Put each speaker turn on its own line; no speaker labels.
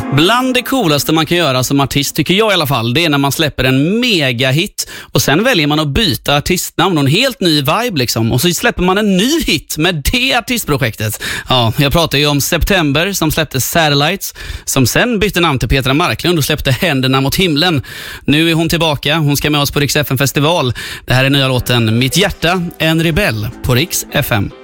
Bland det coolaste man kan göra som artist, tycker jag i alla fall, det är när man släpper en megahit och sen väljer man att byta artistnamn och en helt ny vibe liksom. Och så släpper man en ny hit med det artistprojektet. Ja, jag pratar ju om September som släppte Satellites, som sen bytte namn till Petra Marklund och släppte Händerna mot himlen. Nu är hon tillbaka, hon ska med oss på Rix FM festival. Det här är nya låten Mitt hjärta, en rebell på Rix FM.